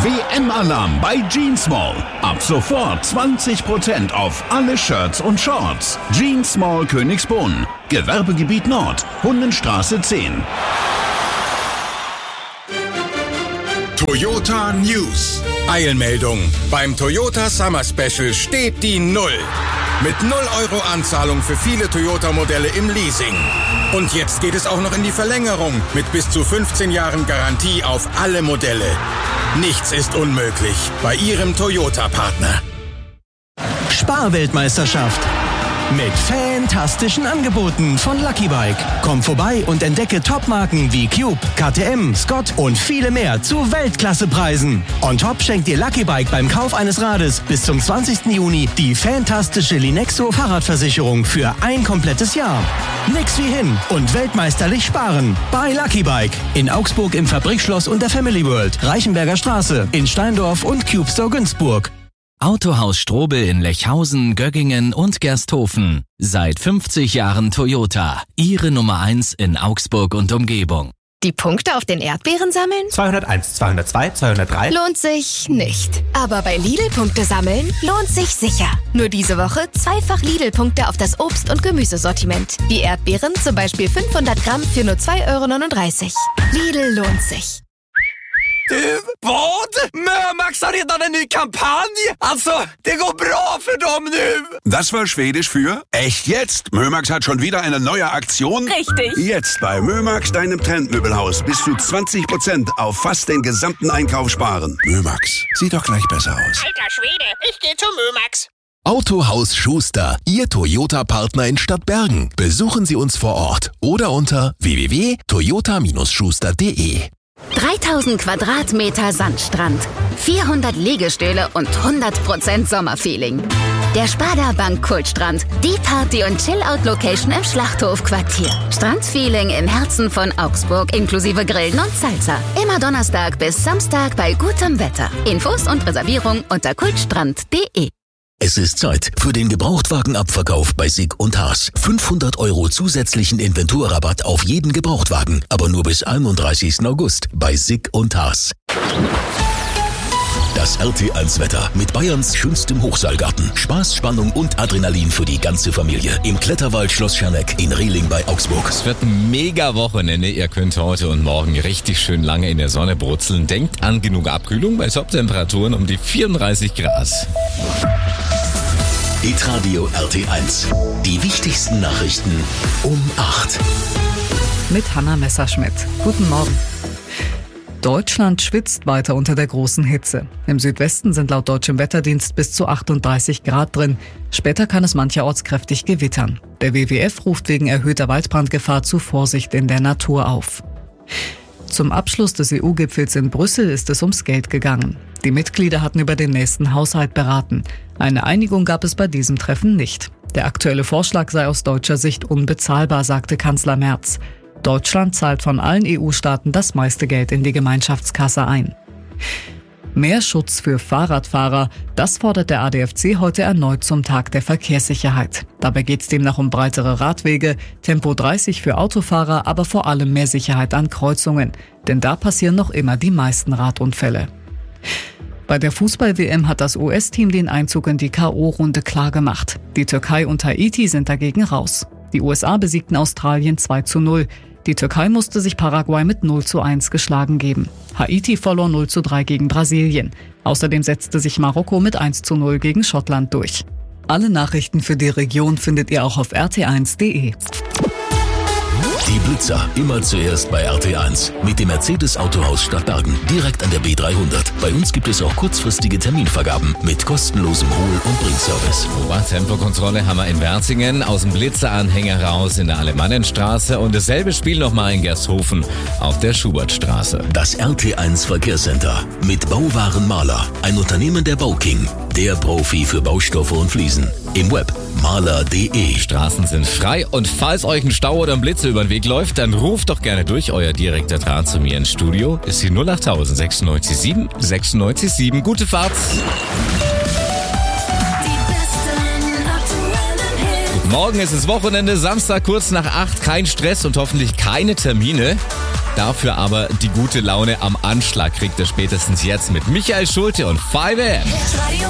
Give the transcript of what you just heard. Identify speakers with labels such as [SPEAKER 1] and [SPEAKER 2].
[SPEAKER 1] WM-Alarm bei Jeansmall. Ab sofort 20% auf alle Shirts und Shorts. Jeansmall Königsbrunn. Gewerbegebiet Nord. Hundenstraße 10.
[SPEAKER 2] Toyota News. Eilmeldung. Beim Toyota Summer Special steht die Null. Mit 0 Euro Anzahlung für viele Toyota-Modelle im Leasing. Und jetzt geht es auch noch in die Verlängerung mit bis zu 15 Jahren Garantie auf alle Modelle. Nichts ist unmöglich bei Ihrem Toyota-Partner.
[SPEAKER 3] Sparweltmeisterschaft. Mit fantastischen Angeboten von Lucky Bike. Komm vorbei und entdecke Topmarken wie Cube, KTM, Scott und viele mehr zu Weltklassepreisen. On top schenkt dir Lucky Bike beim Kauf eines Rades bis zum 20. Juni die fantastische Linexo Fahrradversicherung für ein komplettes Jahr. Nix wie hin und weltmeisterlich sparen. Bei Lucky Bike. In Augsburg im Fabrikschloss und der Family World. Reichenberger Straße. In Steindorf und Cube Store Günzburg.
[SPEAKER 4] Autohaus Strobel in Lechhausen, Göggingen und Gersthofen. Seit 50 Jahren Toyota. Ihre Nummer 1 in Augsburg und Umgebung.
[SPEAKER 5] Die Punkte auf den Erdbeeren sammeln?
[SPEAKER 6] 201, 202, 203.
[SPEAKER 5] Lohnt sich nicht. Aber bei Lidl-Punkte sammeln lohnt sich sicher. Nur diese Woche 2-fach Lidl-Punkte auf das Obst- und Gemüsesortiment. Die Erdbeeren zum Beispiel 500 Gramm für nur 2,39 €. Lidl lohnt sich.
[SPEAKER 7] Vad? Mömax har redan en ny kampanj! Alltså, det går bra för dem nu!
[SPEAKER 8] Das war Schwedisch für echt jetzt. Mömax hat schon wieder eine neue Aktion.
[SPEAKER 9] Richtig.
[SPEAKER 8] Jetzt bei Mömax, deinem Trendmöbelhaus, bis zu 20% auf fast den gesamten Einkauf sparen. Mömax, sieht doch gleich besser aus.
[SPEAKER 9] Alter Schwede, ich geh zu Mömax.
[SPEAKER 10] Autohaus Schuster, Ihr Toyota-Partner in Stadtbergen. Besuchen Sie uns vor Ort oder unter www.toyota-schuster.de.
[SPEAKER 11] 3000 Quadratmeter Sandstrand, 400 Liegestühle und 100% Sommerfeeling. Der Sparda Bank Kultstrand, die Party- und Chill-Out-Location im Schlachthofquartier. Strandfeeling im Herzen von Augsburg inklusive Grillen und Salsa. Immer Donnerstag bis Samstag bei gutem Wetter. Infos und Reservierung unter kultstrand.de.
[SPEAKER 10] Es ist Zeit für den Gebrauchtwagenabverkauf bei SICK und Haas. 500 € zusätzlichen Inventurrabatt auf jeden Gebrauchtwagen, aber nur bis 31. August bei SICK und Haas. Das RT1-Wetter mit Bayerns schönstem Hochseilgarten. Spaß, Spannung und Adrenalin für die ganze Familie. Im Kletterwald Schloss Scherneck in Rehling bei Augsburg.
[SPEAKER 12] Es wird ein mega Wochenende. Ihr könnt heute und morgen richtig schön lange in der Sonne brutzeln. Denkt an genug Abkühlung bei Top-Temperaturen um die 34 Grad.
[SPEAKER 10] Hitradio RT1. Die wichtigsten Nachrichten um 8.
[SPEAKER 13] Mit Hanna Messerschmidt. Guten Morgen. Deutschland schwitzt weiter unter der großen Hitze. Im Südwesten sind laut deutschem Wetterdienst bis zu 38 Grad drin. Später kann es mancherorts kräftig gewittern. Der WWF ruft wegen erhöhter Waldbrandgefahr zu Vorsicht in der Natur auf. Zum Abschluss des EU-Gipfels in Brüssel ist es ums Geld gegangen. Die Mitglieder hatten über den nächsten Haushalt beraten. Eine Einigung gab es bei diesem Treffen nicht. Der aktuelle Vorschlag sei aus deutscher Sicht unbezahlbar, sagte Kanzler Merz. Deutschland zahlt von allen EU-Staaten das meiste Geld in die Gemeinschaftskasse ein. Mehr Schutz für Fahrradfahrer, das fordert der ADFC heute erneut zum Tag der Verkehrssicherheit. Dabei geht es demnach um breitere Radwege, Tempo 30 für Autofahrer, aber vor allem mehr Sicherheit an Kreuzungen. Denn da passieren noch immer die meisten Radunfälle. Bei der Fußball-WM hat das US-Team den Einzug in die K.O.-Runde klargemacht. Die Türkei und Haiti sind dagegen raus. Die USA besiegten Australien 2:0. Die Türkei musste sich Paraguay mit 0:1 geschlagen geben. Haiti verlor 0:3 gegen Brasilien. Außerdem setzte sich Marokko mit 1:0 gegen Schottland durch. Alle Nachrichten für die Region findet ihr auch auf rt1.de.
[SPEAKER 10] Die Blitzer immer zuerst bei RT1 mit dem Mercedes-Autohaus Stadtbergen direkt an der B300. Bei uns gibt es auch kurzfristige Terminvergaben mit kostenlosem Hol- und Bringservice.
[SPEAKER 12] Tempokontrolle haben wir in Werzingen, aus dem Blitzeranhänger raus in der Alemannenstraße und dasselbe Spiel nochmal in Gersthofen auf der Schubertstraße.
[SPEAKER 10] Das RT1 Verkehrscenter mit Bauwaren Maler, ein Unternehmen der Bauking, der Profi für Baustoffe und Fliesen. Im Web maler.de.
[SPEAKER 12] Straßen sind frei und falls euch ein Stau oder ein Blitzer über den Weg läuft, dann ruft doch gerne durch. Euer direkter Draht zu mir ins Studio ist die 08000 96 96 7. Gute Fahrt! Guten Morgen, es ist Wochenende, Samstag kurz nach 8, kein Stress und hoffentlich keine Termine. Dafür aber die gute Laune am Anschlag kriegt er spätestens jetzt mit Michael Schulte und 5am.